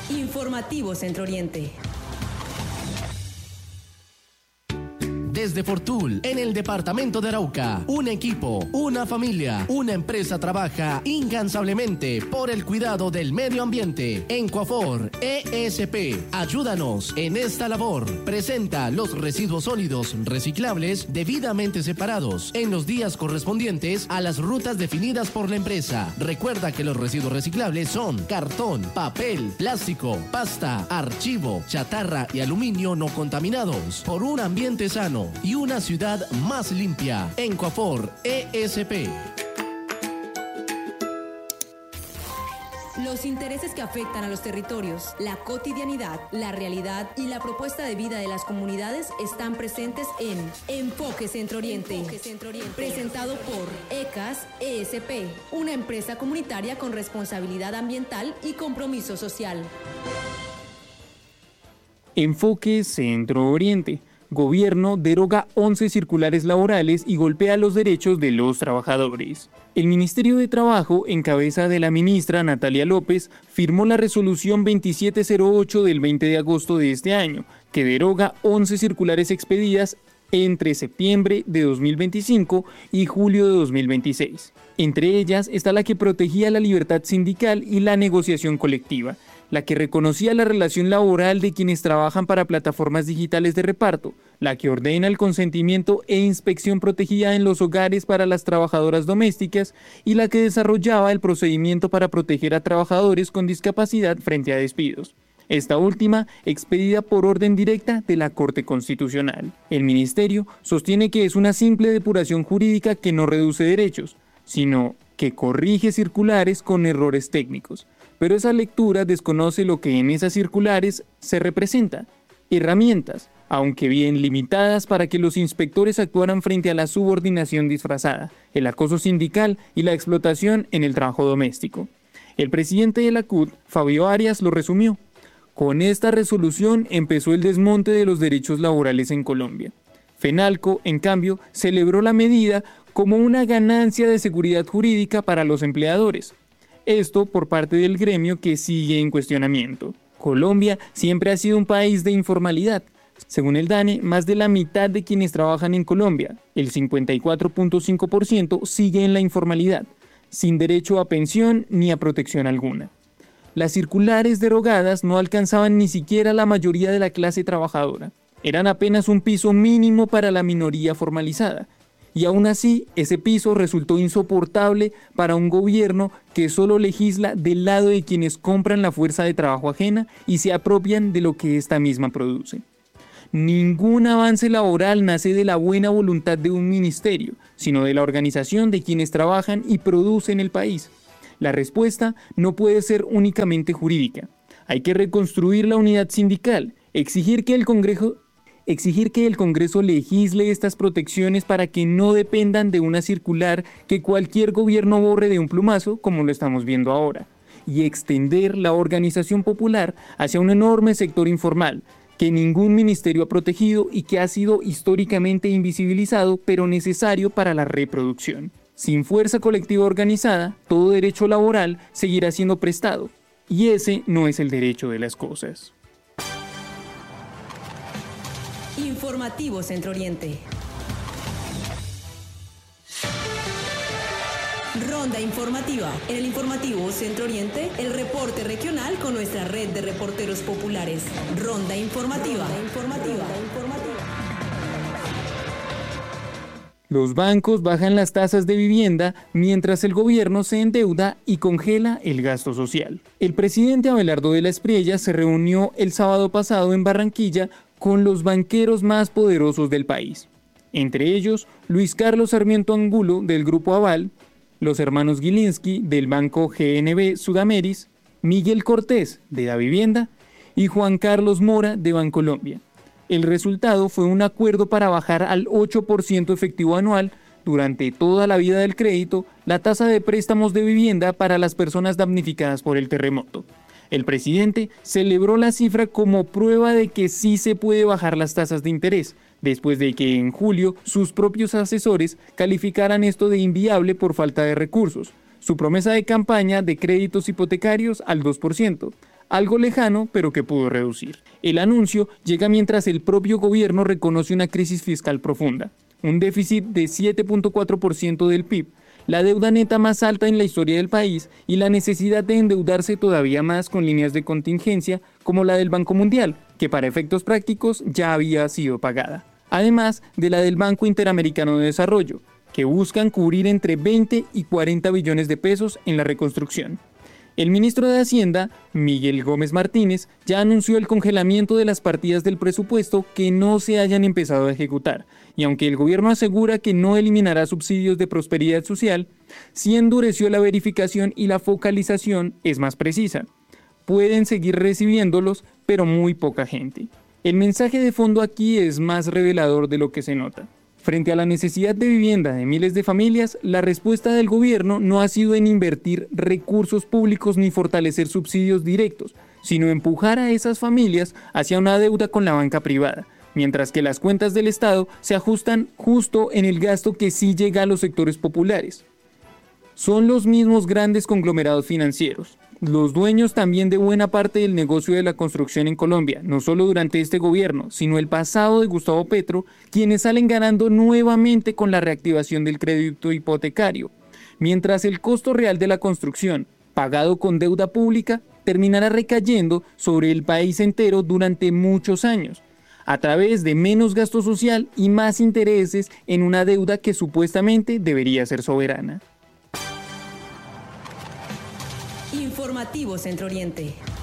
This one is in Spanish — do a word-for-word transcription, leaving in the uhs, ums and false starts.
Informativo Centro Oriente. Desde Fortul, en el departamento de Arauca, un equipo, una familia, una empresa trabaja incansablemente por el cuidado del medio ambiente. Encuafor E S P, ayúdanos en esta labor. Presenta los residuos sólidos reciclables debidamente separados en los días correspondientes a las rutas definidas por la empresa. Recuerda que los residuos reciclables son cartón, papel, plástico, pasta, archivo, chatarra y aluminio no contaminados. Por un ambiente sano y una ciudad más limpia. Encuafor E S P. Los intereses que afectan a los territorios, la cotidianidad, la realidad y la propuesta de vida de las comunidades están presentes en Enfoque Centro Oriente, Enfoque Centro Oriente. Presentado por ECAS E S P, una empresa comunitaria con responsabilidad ambiental y compromiso social. Enfoque Centro Oriente. Gobierno deroga once circulares laborales y golpea los derechos de los trabajadores. El Ministerio de Trabajo, en cabeza de la ministra Natalia López, firmó la resolución veintisiete cero ocho del veinte de agosto de este año, que deroga once circulares expedidas entre septiembre de dos mil veinticinco y julio de dos mil veintiséis. Entre ellas está la que protegía la libertad sindical y la negociación colectiva, la que reconocía la relación laboral de quienes trabajan para plataformas digitales de reparto, la que ordena el consentimiento e inspección protegida en los hogares para las trabajadoras domésticas y la que desarrollaba el procedimiento para proteger a trabajadores con discapacidad frente a despidos. Esta última expedida por orden directa de la Corte Constitucional. El Ministerio sostiene que es una simple depuración jurídica que no reduce derechos, sino que corrige circulares con errores técnicos. Pero esa lectura desconoce lo que en esas circulares se representa: herramientas, aunque bien limitadas, para que los inspectores actuaran frente a la subordinación disfrazada, el acoso sindical y la explotación en el trabajo doméstico. El presidente de la C U T, Fabio Arias, lo resumió: con esta resolución empezó el desmonte de los derechos laborales en Colombia. FENALCO, en cambio, celebró la medida como una ganancia de seguridad jurídica para los empleadores. Esto por parte del gremio, que sigue en cuestionamiento. Colombia siempre ha sido un país de informalidad. Según el DANE, más de la mitad de quienes trabajan en Colombia, el cincuenta y cuatro punto cinco por ciento, sigue en la informalidad, sin derecho a pensión ni a protección alguna. Las circulares derogadas no alcanzaban ni siquiera la mayoría de la clase trabajadora. Eran apenas un piso mínimo para la minoría formalizada. Y aún así, ese piso resultó insoportable para un gobierno que solo legisla del lado de quienes compran la fuerza de trabajo ajena y se apropian de lo que ésta misma produce. Ningún avance laboral nace de la buena voluntad de un ministerio, sino de la organización de quienes trabajan y producen el país. La respuesta no puede ser únicamente jurídica. Hay que reconstruir la unidad sindical, exigir que el Congreso... Exigir que el Congreso legisle estas protecciones para que no dependan de una circular que cualquier gobierno borre de un plumazo, como lo estamos viendo ahora, y extender la organización popular hacia un enorme sector informal, que ningún ministerio ha protegido y que ha sido históricamente invisibilizado, pero necesario para la reproducción. Sin fuerza colectiva organizada, todo derecho laboral seguirá siendo prestado, y ese no es el derecho de las cosas. Informativo Centro Oriente. Ronda informativa. En el Informativo Centro Oriente, el reporte regional con nuestra red de reporteros populares. Ronda informativa. Ronda informativa. Los bancos bajan las tasas de vivienda mientras el gobierno se endeuda y congela el gasto social. El presidente Abelardo de la Espriella se reunió el sábado pasado en Barranquilla con los banqueros más poderosos del país. Entre ellos, Luis Carlos Sarmiento Angulo, del Grupo Aval, los hermanos Gilinski, del Banco G N B Sudameris, Miguel Cortés, de Davivienda, y Juan Carlos Mora, de Bancolombia. El resultado fue un acuerdo para bajar al ocho por ciento efectivo anual durante toda la vida del crédito la tasa de préstamos de vivienda para las personas damnificadas por el terremoto. El presidente celebró la cifra como prueba de que sí se puede bajar las tasas de interés, después de que en julio sus propios asesores calificaran esto de inviable por falta de recursos. Su promesa de campaña de créditos hipotecarios al dos por ciento, algo lejano pero que pudo reducir. El anuncio llega mientras el propio gobierno reconoce una crisis fiscal profunda, un déficit de siete punto cuatro por ciento del P I B, la deuda neta más alta en la historia del país y la necesidad de endeudarse todavía más con líneas de contingencia como la del Banco Mundial, que para efectos prácticos ya había sido pagada. Además de la del Banco Interamericano de Desarrollo, que buscan cubrir entre veinte y cuarenta billones de pesos en la reconstrucción. El ministro de Hacienda, Miguel Gómez Martínez, ya anunció el congelamiento de las partidas del presupuesto que no se hayan empezado a ejecutar, y aunque el gobierno asegura que no eliminará subsidios de prosperidad social, sí endureció la verificación y la focalización es más precisa. Pueden seguir recibiéndolos, pero muy poca gente. El mensaje de fondo aquí es más revelador de lo que se nota. Frente a la necesidad de vivienda de miles de familias, la respuesta del gobierno no ha sido en invertir recursos públicos ni fortalecer subsidios directos, sino empujar a esas familias hacia una deuda con la banca privada, mientras que las cuentas del Estado se ajustan justo en el gasto que sí llega a los sectores populares. Son los mismos grandes conglomerados financieros, los dueños también de buena parte del negocio de la construcción en Colombia, no solo durante este gobierno, sino el pasado de Gustavo Petro, quienes salen ganando nuevamente con la reactivación del crédito hipotecario, mientras el costo real de la construcción, pagado con deuda pública, terminará recayendo sobre el país entero durante muchos años, a través de menos gasto social y más intereses en una deuda que supuestamente debería ser soberana. Informativo Centro Oriente.